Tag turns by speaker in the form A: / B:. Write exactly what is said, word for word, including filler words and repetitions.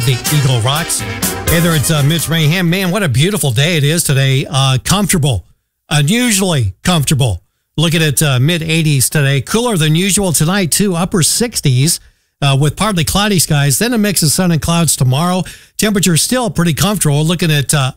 A: The Eagle Rocks. Hey there, it's uh, Mitch Mayhem. Man, what a beautiful day it is today. Uh, comfortable, unusually comfortable. Looking at uh, mid eighties today. Cooler than usual tonight, too. Upper sixties uh, with partly cloudy skies. Then a mix of sun and clouds tomorrow. Temperature still pretty comfortable. Looking at uh,